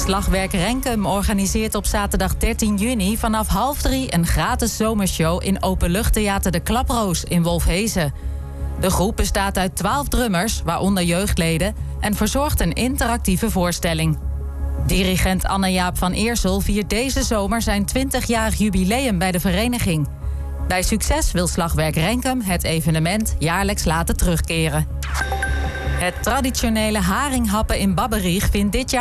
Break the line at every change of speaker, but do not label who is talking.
Slagwerk Renkum organiseert op zaterdag 13 juni vanaf 14:30 een gratis zomershow in Openluchttheater De Klaproos in Wolfhezen. De groep bestaat uit 12 drummers, waaronder jeugdleden, en verzorgt een interactieve voorstelling. Dirigent Anne-Jaap van Eersel viert deze zomer zijn 20-jarig jubileum bij de vereniging. Bij succes wil Slagwerk Renkum het evenement jaarlijks laten terugkeren. Het traditionele haringhappen in Babberich vindt dit jaar